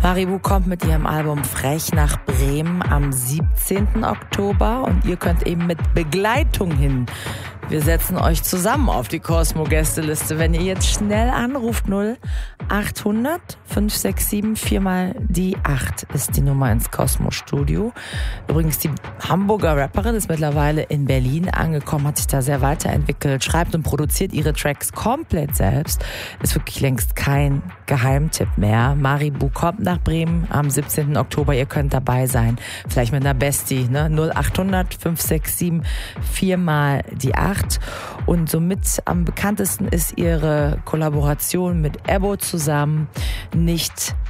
Maribou kommt mit ihrem Album Frech nach Bremen am 17. Oktober und ihr könnt eben mit Begleitung hin. Wir setzen euch zusammen auf die Cosmo-Gästeliste, wenn ihr jetzt schnell anruft. 0800 567 4 mal die 8 ist die Nummer ins Cosmo-Studio. Übrigens, die Hamburger Rapperin ist mittlerweile in Berlin angekommen, hat sich da sehr weiterentwickelt, schreibt und produziert ihre Tracks komplett selbst. Ist wirklich längst kein Geheimtipp mehr. Maribou kommt nach Bremen am 17. Oktober. Ihr könnt dabei sein. Vielleicht mit einer Bestie, ne? 0800 567 4 mal die 8. Und somit am bekanntesten ist ihre Kollaboration mit Ebo zusammen. Nicht